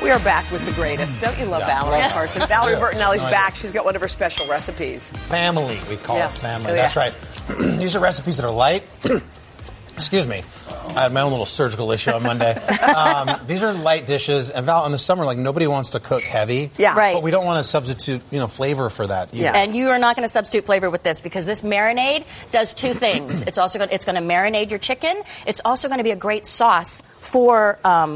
We are back with the greatest. Don't you love Valerie Carson? Valerie Bertinelli's back. She's got one of her special recipes. Family, we call it family. That's right. These are recipes that are light. Excuse me. I had my own little surgical issue on Monday. These are light dishes. And Val, in the summer, like, nobody wants to cook heavy. Yeah. Right. But we don't want to substitute, flavor for that. Yeah. And you are not going to substitute flavor with this because this marinade does two things. It's going to marinate your chicken. It's also going to be a great sauce for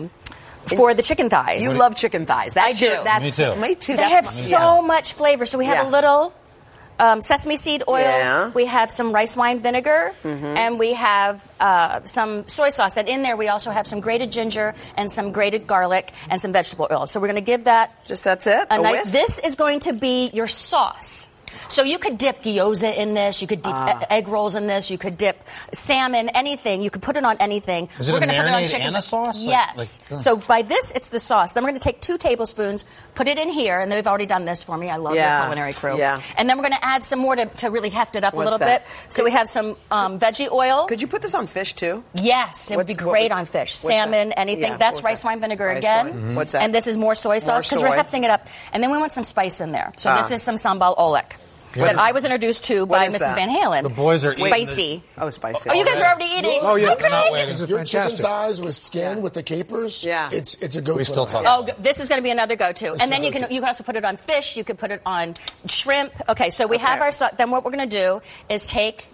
the chicken thighs. You love chicken thighs. I do. Me too. Me too. They have so much flavor. So we have a little sesame seed oil. Yeah. We have some rice wine vinegar. And we have some soy sauce. And in there we also have some grated ginger and some grated garlic and some vegetable oil. So we're going to give that... That's it? A whisk? This is going to be your sauce. So you could dip gyoza in this. You could dip egg rolls in this. You could dip salmon, anything. You could put it on anything. Is it a marinade and a sauce? Yes. So by this, it's the sauce. Then we're going to take 2 tablespoons, put it in here, and they've already done this for me. I love your culinary crew. Yeah. And then we're going to add some more to really heft it up a little bit. So we have some veggie oil. Could you put this on fish, too? Yes. It would be great on fish. Salmon, anything. Yeah, that's rice wine vinegar again. What's that? And this is more soy sauce because we're hefting it up. And then we want some spice in there. So this is some sambal oelek. That I was introduced to by Mrs. Van Halen. The boys are spicy. Spicy. Oh, you guys are already eating. Oh, yeah. Okay. Is it fantastic? Chicken thighs with skin with the capers. Yeah. It's a go-to. We still talk. Oh, this is going to be another go-to. And then you can also put it on fish. You could put it on shrimp. Okay, so we have our... Then what we're going to do is take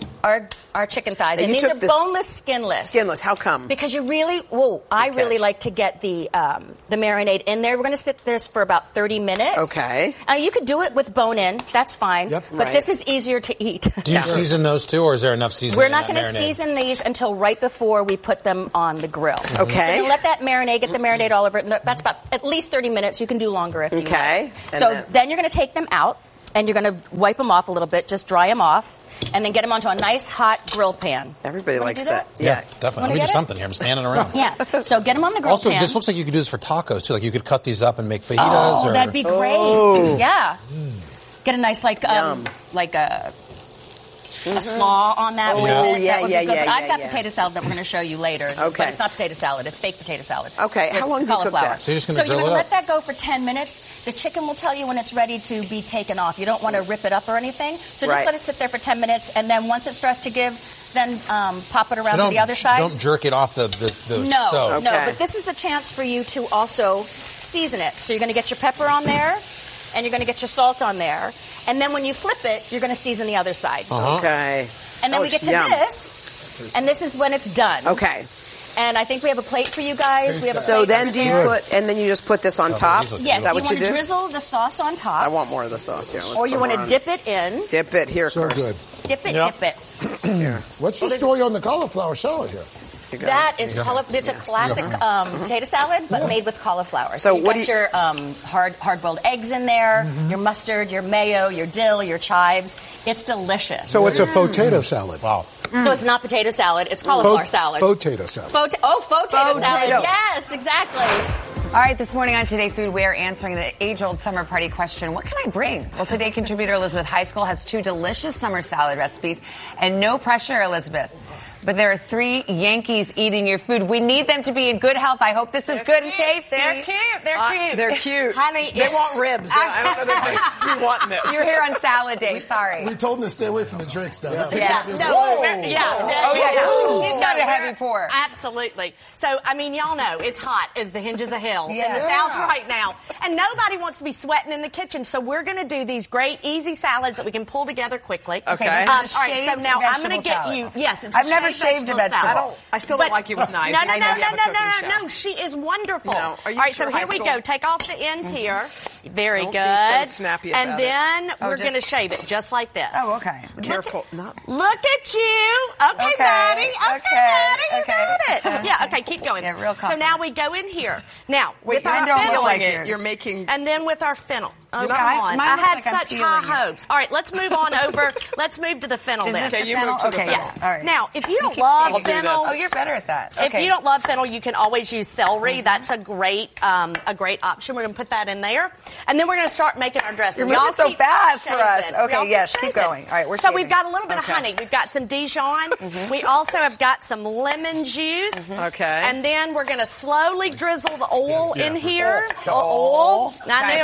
our chicken thighs. And these are boneless, skinless. Skinless. How come? Because you really... I really like to get the marinade in there. We're going to sit there for about 30 minutes. Okay. You could do it with bone in. That's fine. Yep. But this is easier to eat. Do you season those too, or is there enough seasoning? We're not going to season these until right before we put them on the grill. Okay. So you're going to let that marinade, get the marinade all over it. That's about at least 30 minutes. You can do longer if you want. So then you're going to take them out, and you're going to wipe them off a little bit, just dry them off. And then get them onto a nice hot grill pan. Everybody likes that. Yeah, definitely. Let me do something here. I'm standing around. Yeah. So get them on the grill pan. Also, this looks like you could do this for tacos, too. Like you could cut these up and make fajitas. Oh, that'd be great. Oh. Yeah. Get a nice, a slaw on that with it. That would be good. But I've got potato salad that we're going to show you later. Okay. But it's not potato salad. It's fake potato salad. Okay. How long do you cook that? So you're just going to let that go for 10 minutes. The chicken will tell you when it's ready to be taken off. You don't want to rip it up or anything. So just let it sit there for 10 minutes. And then once it starts to give, then pop it around to the other side. Don't jerk it off the stove. No. But this is the chance for you to also season it. So you're going to get your pepper on there. And you're going to get your salt on there. And then when you flip it, you're going to season the other side. Okay. And then we get to this, and this is when it's done. Okay. And I think we have a plate for you guys. We have a so plate then do you put, and then you just put this on top? Yes, is that you what you want to do? drizzle the sauce on top. I want more of the sauce here. Or you want to dip it in. Dip it here, So Kirsten. good. Dip it, dip it. Here. What's the story on the cauliflower salad here? That is it's a classic potato salad, but made with cauliflower. So you got your hard-boiled eggs in there, your mustard, your mayo, your dill, your chives. It's delicious. So it's a potato salad. Wow. So it's not potato salad; it's cauliflower salad. Potato salad. Potato salad. Yes, exactly. All right, this morning on Today Food, we're answering the age-old summer party question, what can I bring? Well, Today contributor Elizabeth Heiskell has 2 delicious summer salad recipes, and no pressure, Elizabeth. But there are 3 Yankees eating your food. We need them to be in good health. I hope this is good and tasty. They're cute. They're cute. Honey, they want ribs. I don't know that they want this. You're here on salad day. Sorry. We told them to stay away from the drinks, though. Yeah. She's got a heavy pour. Absolutely. So, I mean, y'all know it's hot as the hinges of hell in the South right now. And nobody wants to be sweating in the kitchen. So we're going to do these great, easy salads that we can pull together quickly. Okay. All right, so now I'm going to get you. Yes, it's I've never shaved a vegetable. I still don't like you with knives. No. She is wonderful. No. Are you all right, sure so here we go. Take off the ends here. Very Don't good. be so snappy about and then we're going to shave it just like this. Oh, okay. Careful. Look at you. Okay, Maddie. Maddie, you got it. Yeah, okay, keep going. Yeah, real so now we go in here. Now, with our I don't fennel, like yours. You're making... and then with our fennel. Oh, come on. I had such high hopes. All right, let's move on over. Let's move to the fennel then. Okay, you move to the fennel. Yes. All right. Now, if you don't love fennel. Oh, you're better at that. If you don't love fennel, you can always use celery. That's a great option. We're going to put that in there. And then we're going to start making our dressing. You're moving so fast for us. Okay, yes, keep going. All right, so we've got a little bit of honey. We've got some Dijon. We also have got some lemon juice. Okay. And then we're going to slowly drizzle the oil in here. The oil.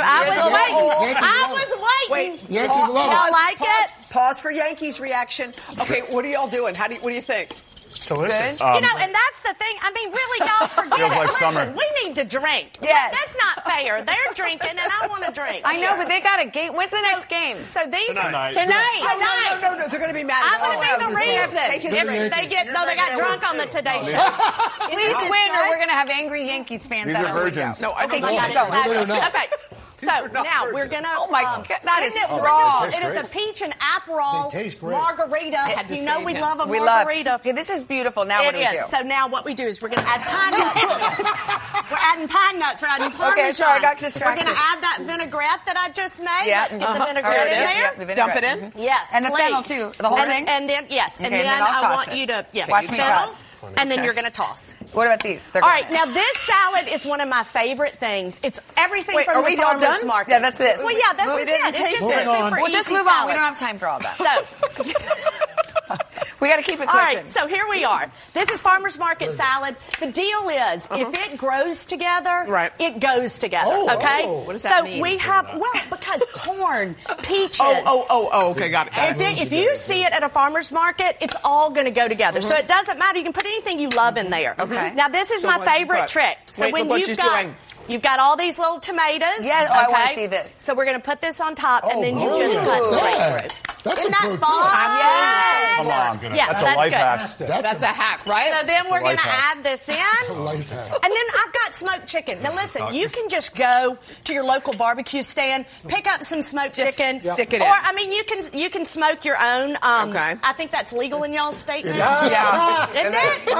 I was waiting. Wait, Yankees love y'all like it? Pause for Yankees reaction. Okay, what are y'all doing? What do you think? Delicious. And that's the thing. I mean, really, y'all forget Feels it. like Listen, summer. we need to drink. Yes. That's not fair. They're drinking, and I want to drink. I know, but they got a game. When's the next game? So these Tonight. Tonight. No, they're going to be mad. I'm going to be the reason. Take his drink. They got drunk on the Today Show. Please win, or we're going to have angry Yankees fans. These are virgins. No, I don't Okay, think keep going. Okay. So now we're gonna. Oh my God, that is raw. It is a peach and Aperol They taste great. margarita. You know we love a We margarita. Okay, this is beautiful. Now what do we do? So now what we do is we're gonna add pine nuts. We're adding pine nuts. We're adding Parmesan. Okay, sorry, I got distracted. We're gonna add that vinaigrette that I just made. Yeah. Let's get the vinaigrette in there. Yeah, the Dump it in. Yes, And the please. fennel too. The whole thing. And then yes, and Okay, then and then I'll I toss want it. you to Watch me fennel, toss. and then you're gonna toss. What about these? They're All going right, now this salad is one of my favorite things. It's everything Wait, from are the we all farmer's done? market. Yeah, that's this. Well, yeah, that's We it. didn't It's taste just it. a Moving on. super We'll just easy move on. salad. We don't have time for all that. So, We got to keep it all cushion. right, so here we are. This is farmer's market salad. The deal is, if it grows together, Right. it goes together, okay? What does that mean? So we have, because corn, peaches. Okay, got it. If you see it at a farmer's market, it's all going to go together. So it doesn't matter. You can put anything you love in there. Okay. Now, this is So my what do you favorite put? trick. So Wait, when look what you've she's got... doing. You've got all these little tomatoes. Yeah, okay? I want to see this. So we're going to put this on top, and then you brilliant. just cut straight Yeah. through. That's Isn't a that pro fun? Yes. Come on. Yeah, That's a that's life good. hack. That's a hack, right? So then we're going to life hack. add this in. life hack. And then I've got smoked chicken. Now listen, you can just go to your local barbecue stand, pick up some smoked chicken, stick it in. or I mean, you can smoke your own. Okay. I think that's legal in y'all's state now. Yeah. Isn't it?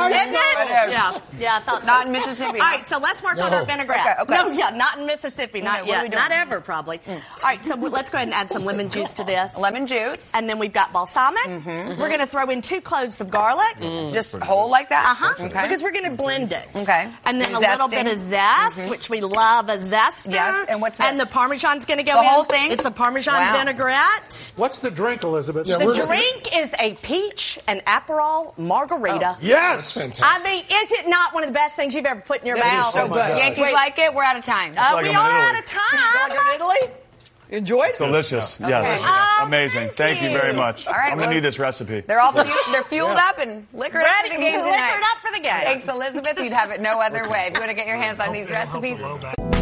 Yeah, I thought so. Not in Mississippi. All right, so let's work on our vinaigrette. Okay. No, yeah, not in Mississippi, not what are we yet, doing? not ever, probably. All right, so let's go ahead and add some lemon juice to this. Lemon juice. And then we've got balsamic. We're going to throw in 2 cloves of garlic. Just whole like that? Okay. Because we're going to blend it. Okay. And then And a little zesting. bit of zest, which we love, a zester. Yes, and what's this? And the Parmesan's going to go The in. whole thing? It's a Parmesan Wow. vinaigrette. What's the drink, Elizabeth? Yeah, The we're drink is a peach and Aperol margarita. Yes! That's I fantastic. mean, is it not one of the best things you've ever put in your It is mouth? so good. Yankees like it. We're out of time. like We I'm in are Italy. out of time. Like in Italy? You enjoyed it? Delicious. Yes. Oh, Amazing. Thank you very much. All right, I'm going to need this recipe. They're all they're fueled up and liquored up for the game tonight. Liquored up for the game. Thanks, Elizabeth. You'd have it no other way. If you want to get your hands on these recipes.